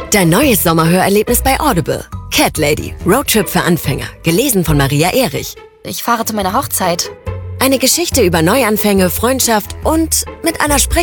Dein neues Sommerhörerlebnis bei Audible. Cat Lady, Roadtrip für Anfänger. Gelesen von Maria Erich. Ich fahre zu meiner Hochzeit. Eine Geschichte über Neuanfänge, Freundschaft und mit einer